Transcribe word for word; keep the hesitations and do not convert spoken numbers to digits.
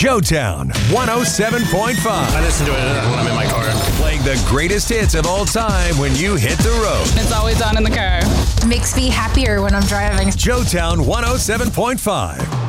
Joetown one oh seven point five. I listen to it when I'm in my car. Playing the greatest hits of all time when you hit the road. It's always on in the car. Makes me happier when I'm driving. Joetown one oh seven point five.